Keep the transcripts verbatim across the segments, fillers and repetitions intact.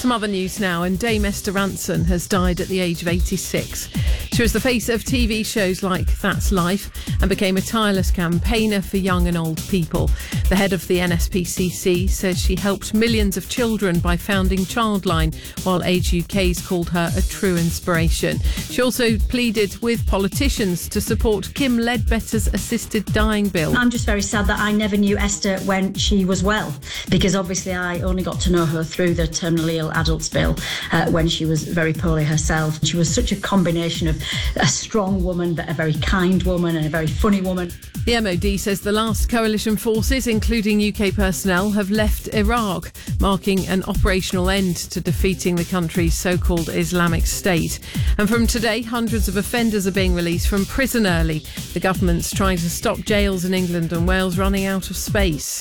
some other news now, and Dame Esther Rantzen has died at the age of eighty-six. She was the face of T V shows like That's Life and became a tireless campaigner for young and old people. The head of the N S P C C says she helped millions of children by founding Childline, while Age U K's called her a true inspiration. She also pleaded with politicians to support Kim Ledbetter's assisted dying bill. I'm just very sad that I never knew Esther when she was well, because obviously I only got to know her through the terminally ill adults bill uh, when she was very poorly herself. She was such a combination of a strong woman, but a very kind woman and a very funny woman. The M O D says the last coalition forces, including U K personnel, have left Iraq, marking an operational end to defeating the country's so-called Islamic State. And from today, hundreds of offenders are being released from prison early. The government's trying to stop jails in England and Wales running out of space.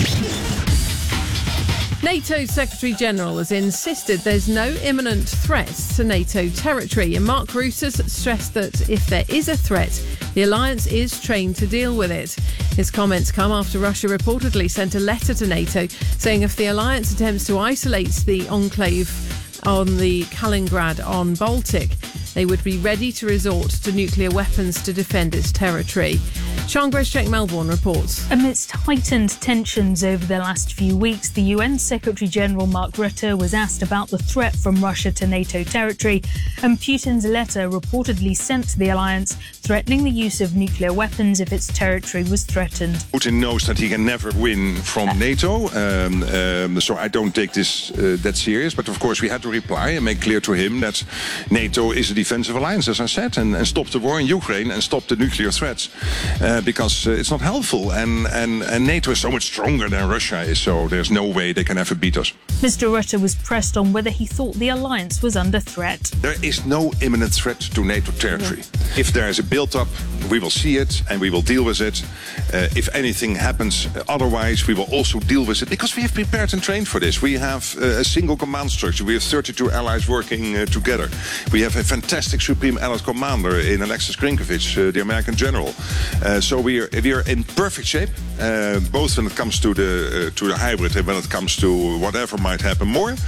NATO's Secretary-General has insisted there's no imminent threat to NATO territory, and Mark Rutte stressed that if there is a threat, the alliance is trained to deal with it. His comments come after Russia reportedly sent a letter to NATO saying if the alliance attempts to isolate the enclave on the Kaliningrad on Baltic, they would be ready to resort to nuclear weapons to defend its territory. Sian Greshek, Melbourne reports. Amidst heightened tensions over the last few weeks, the U N Secretary-General Mark Rutte was asked about the threat from Russia to NATO territory, and Putin's letter reportedly sent to the alliance threatening the use of nuclear weapons if its territory was threatened. Putin knows that he can never win from NATO, um, um, so I don't take this uh, that serious. But of course we had to reply and make clear to him that NATO is a defensive alliance, as I said, and, and stop the war in Ukraine and stop the nuclear threats. Uh, because uh, it's not helpful, and, and, and NATO is so much stronger than Russia is, so there's no way they can ever beat us. Mister Rutte was pressed on whether he thought the alliance was under threat. There is no imminent threat to NATO territory. Yeah. If there is a build-up, we will see it and we will deal with it. Uh, if anything happens otherwise, we will also deal with it, because we have prepared and trained for this. We have uh, a single command structure. We have thirty-two allies working uh, together. We have a fantastic Supreme Allied Commander in Alexis Krinkovich, uh, the American general. Uh, so we are we are in perfect shape, uh, both when it comes to the uh, to the hybrid and when it comes to whatever might happen more.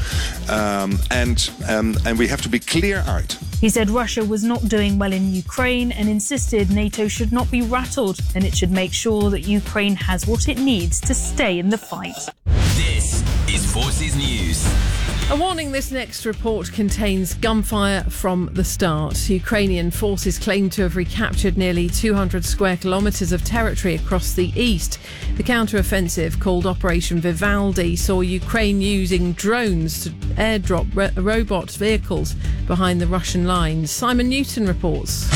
Um, and um, and we have to be clear-eyed. He said Russia was not doing well in Ukraine and insisted NATO should not be rattled, and it should make sure that Ukraine has what it needs to stay in the fight. This is Forces News. A warning: this next report contains gunfire from the start. Ukrainian forces claim to have recaptured nearly two hundred square kilometres of territory across the east. The counter-offensive, called Operation Vivaldi, saw Ukraine using drones to airdrop ro- robot vehicles behind the Russian lines. Simon Newton reports.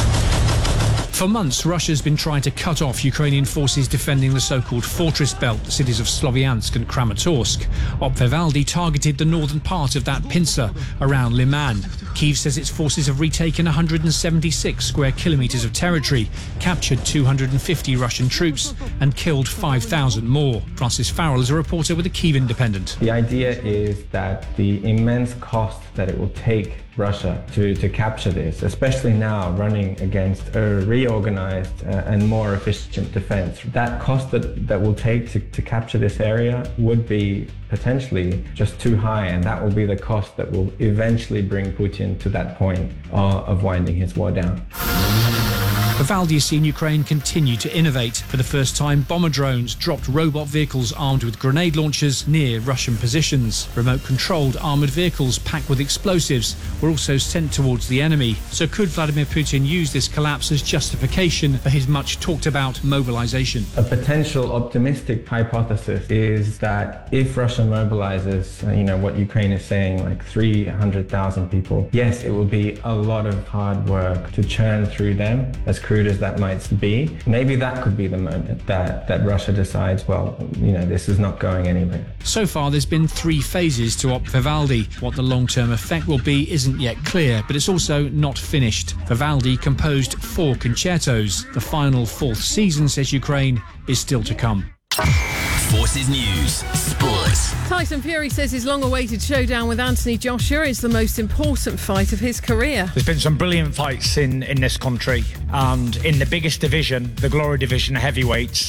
For months, Russia's been trying to cut off Ukrainian forces defending the so-called fortress belt, the cities of Sloviansk and Kramatorsk. Op Vivaldi targeted the northern part of that pincer around Liman. Kyiv says its forces have retaken one hundred seventy-six square kilometres of territory, captured two hundred fifty Russian troops and killed five thousand more. Francis Farrell is a reporter with the Kyiv Independent. The idea is that the immense cost that it will take Russia to, to capture this, especially now running against a reorganized uh, and more efficient defense. That cost that, that will take to, to capture this area would be potentially just too high, and that will be the cost that will eventually bring Putin to that point uh, of winding his war down. Vivaldi has seen Ukraine continue to innovate. For the first time, bomber drones dropped robot vehicles armed with grenade launchers near Russian positions. Remote-controlled armoured vehicles packed with explosives were also sent towards the enemy. So could Vladimir Putin use this collapse as justification for his much-talked-about mobilization? A potential optimistic hypothesis is that if Russia mobilizes, you know, what Ukraine is saying, like three hundred thousand people, yes, it will be a lot of hard work to churn through them, as crude as that might be. Maybe that could be the moment that, that Russia decides, well, you know, this is not going anywhere. So far, there's been three phases to Op Vivaldi. What the long-term effect will be isn't yet clear, but it's also not finished. Vivaldi composed four concertos. The final fourth season, says Ukraine, is still to come. Forces News Sports. Tyson Fury says his long-awaited showdown with Anthony Joshua is the most important fight of his career. There's been some brilliant fights in, in this country, and in the biggest division, the Glory division, heavyweights,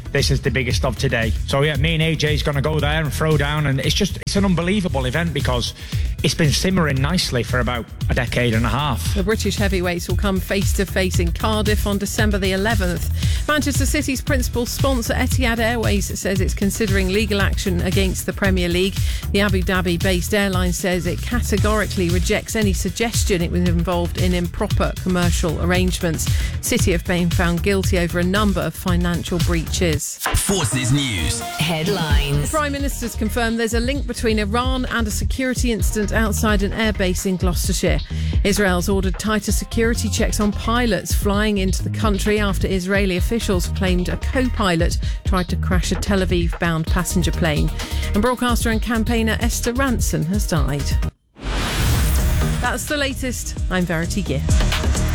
this is the biggest of today. So yeah, me and A J's going to go there and throw down, and it's just it's an unbelievable event because it's been simmering nicely for about a decade and a half. The British heavyweights will come face to face in Cardiff on December the eleventh. Manchester City's principal sponsor Etihad Airways says it's considering legal action against the Premier League. The Abu Dhabi-based airline says it categorically rejects any suggestion it was involved in improper commercial arrangements. City have been found guilty over a number of financial breaches. Forces News headlines. The Prime Minister's confirmed there's a link between Iran and a security incident outside an airbase in Gloucestershire. Israel's ordered tighter security checks on pilots flying into the country after Israeli officials claimed a co-pilot tried to crash a Tel Aviv-bound passenger plane. And broadcaster and campaigner Esther Rantzen has died. That's the latest. I'm Verity Gear.